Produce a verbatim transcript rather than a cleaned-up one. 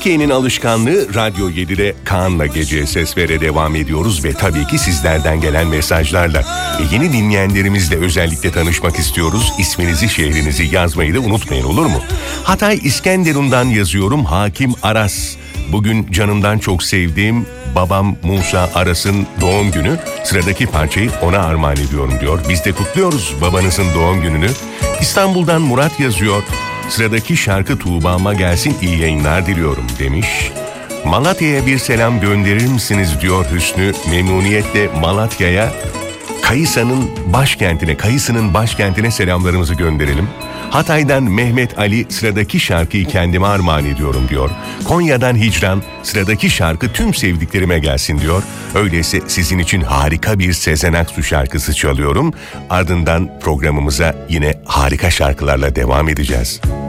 Türkiye'nin alışkanlığı Radyo yedide Kaan'la Gece Ses Ver'e devam ediyoruz ve tabii ki sizlerden gelen mesajlarla. E yeni dinleyenlerimizle özellikle tanışmak istiyoruz. İsminizi, şehrinizi yazmayı da unutmayın, olur mu? Hatay İskenderun'dan yazıyorum, Hakim Aras. Bugün canımdan çok sevdiğim babam Musa Aras'ın doğum günü. Sıradaki parçayı ona armağan ediyorum diyor. Biz de kutluyoruz babanızın doğum gününü. İstanbul'dan Murat yazıyor. Sıradaki şarkı Tuğba'ma gelsin, iyi yayınlar diliyorum demiş. Malatya'ya bir selam gönderir misiniz diyor Hüsnü. Memnuniyetle Malatya'ya, Kayısı'nın başkentine, Kayısı'nın başkentine selamlarımızı gönderelim. Hatay'dan Mehmet Ali, sıradaki şarkıyı kendime armağan ediyorum diyor. Konya'dan Hicran, sıradaki şarkı tüm sevdiklerime gelsin diyor. Öyleyse sizin için harika bir Sezen Aksu şarkısı çalıyorum. Ardından programımıza yine harika şarkılarla devam edeceğiz.